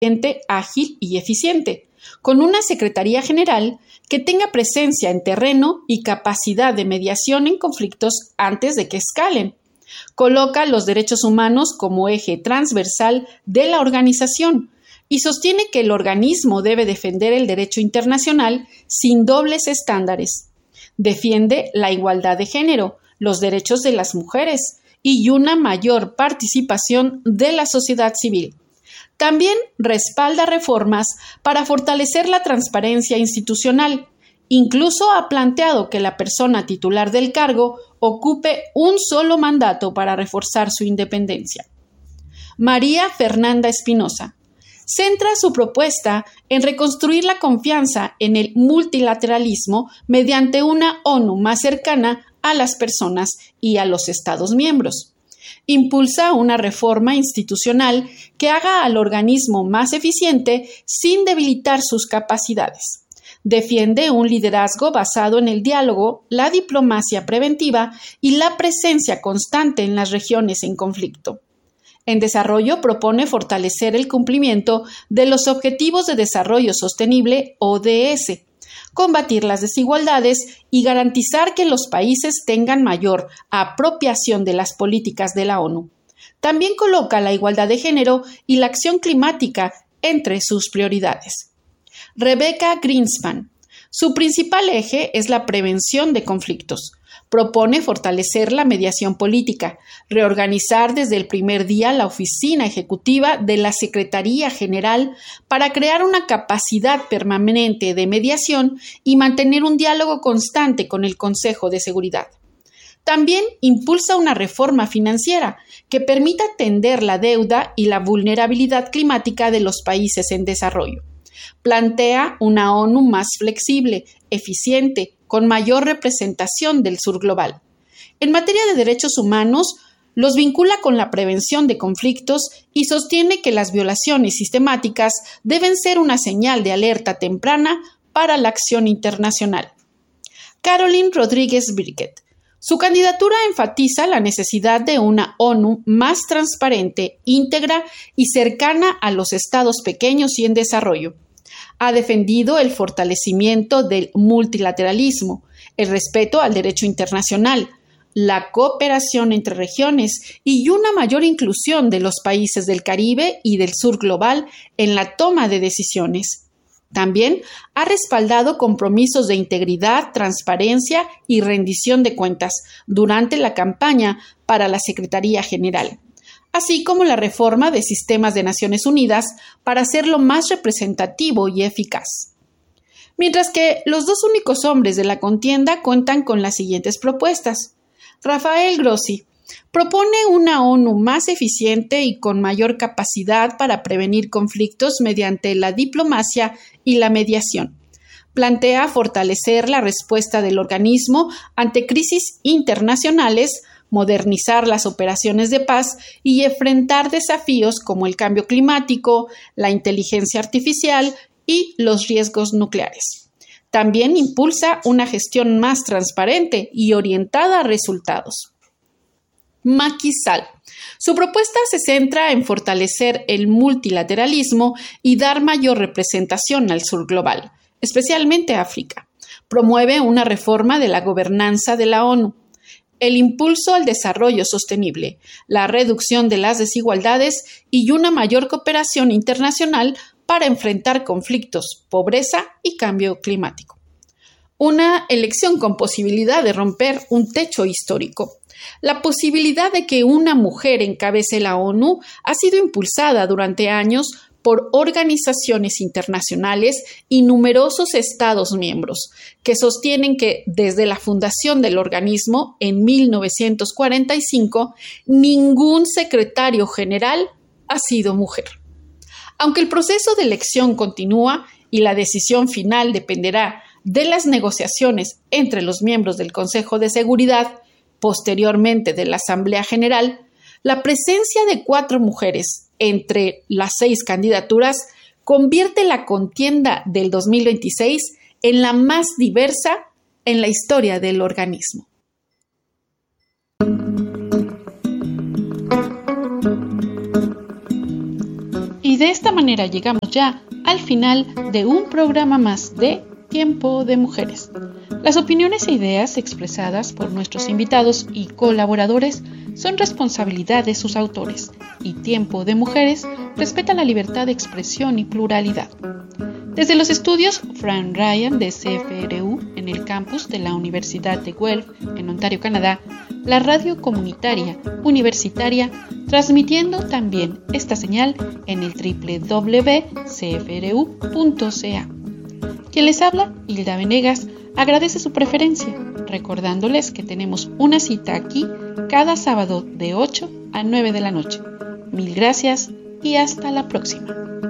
ágil y eficiente, con una Secretaría General que tenga presencia en terreno y capacidad de mediación en conflictos antes de que escalen. Coloca los derechos humanos como eje transversal de la organización y sostiene que el organismo debe defender el derecho internacional sin dobles estándares. Defiende la igualdad de género, los derechos de las mujeres y una mayor participación de la sociedad civil. También respalda reformas para fortalecer la transparencia institucional. Incluso ha planteado que la persona titular del cargo ocupe un solo mandato para reforzar su independencia. María Fernanda Espinosa centra su propuesta en reconstruir la confianza en el multilateralismo mediante una ONU más cercana a las personas y a los Estados miembros. Impulsa una reforma institucional que haga al organismo más eficiente sin debilitar sus capacidades. Defiende un liderazgo basado en el diálogo, la diplomacia preventiva y la presencia constante en las regiones en conflicto. En desarrollo propone fortalecer el cumplimiento de los Objetivos de Desarrollo Sostenible ODS, combatir las desigualdades y garantizar que los países tengan mayor apropiación de las políticas de la ONU. También coloca la igualdad de género y la acción climática entre sus prioridades. Rebecca Greenspan. Su principal eje es la prevención de conflictos. Propone fortalecer la mediación política, reorganizar desde el primer día la oficina ejecutiva de la Secretaría General para crear una capacidad permanente de mediación y mantener un diálogo constante con el Consejo de Seguridad. También impulsa una reforma financiera que permita atender la deuda y la vulnerabilidad climática de los países en desarrollo. Plantea una ONU más flexible, eficiente, con mayor representación del sur global. En materia de derechos humanos, los vincula con la prevención de conflictos y sostiene que las violaciones sistemáticas deben ser una señal de alerta temprana para la acción internacional. Caroline Rodríguez Birkett. Su candidatura enfatiza la necesidad de una ONU más transparente, íntegra y cercana a los estados pequeños y en desarrollo. Ha defendido el fortalecimiento del multilateralismo, el respeto al derecho internacional, la cooperación entre regiones y una mayor inclusión de los países del Caribe y del sur global en la toma de decisiones. También ha respaldado compromisos de integridad, transparencia y rendición de cuentas durante la campaña para la Secretaría General, así como la reforma de sistemas de Naciones Unidas para hacerlo más representativo y eficaz. Mientras que los dos únicos hombres de la contienda cuentan con las siguientes propuestas. Rafael Grossi propone una ONU más eficiente y con mayor capacidad para prevenir conflictos mediante la diplomacia y la mediación. Plantea fortalecer la respuesta del organismo ante crisis internacionales, modernizar las operaciones de paz y enfrentar desafíos como el cambio climático, la inteligencia artificial y los riesgos nucleares. También impulsa una gestión más transparente y orientada a resultados. Macky Sall. Su propuesta se centra en fortalecer el multilateralismo y dar mayor representación al sur global, especialmente África. Promueve una reforma de la gobernanza de la ONU, el impulso al desarrollo sostenible, la reducción de las desigualdades y una mayor cooperación internacional para enfrentar conflictos, pobreza y cambio climático. Una elección con posibilidad de romper un techo histórico. La posibilidad de que una mujer encabece la ONU ha sido impulsada durante años por organizaciones internacionales y numerosos Estados miembros, que sostienen que desde la fundación del organismo en 1945, ningún secretario general ha sido mujer. Aunque el proceso de elección continúa y la decisión final dependerá de las negociaciones entre los miembros del Consejo de Seguridad, posteriormente de la Asamblea General, la presencia de 4 mujeres entre las 6 candidaturas convierte la contienda del 2026 en la más diversa en la historia del organismo. de esta manera llegamos ya al final de un programa más de Tiempo de Mujeres. Las opiniones e ideas expresadas por nuestros invitados y colaboradores son responsabilidad de sus autores, y Tiempo de Mujeres respeta la libertad de expresión y pluralidad. Desde los estudios Fran Ryan de CFRU en el campus de la Universidad de Guelph en Ontario, Canadá, la radio comunitaria universitaria, transmitiendo también esta señal en el www.cfru.ca. Quien les habla, Hilda Venegas, agradece su preferencia, recordándoles que tenemos una cita aquí cada sábado de 8 a 9 de la noche. Mil gracias y hasta la próxima.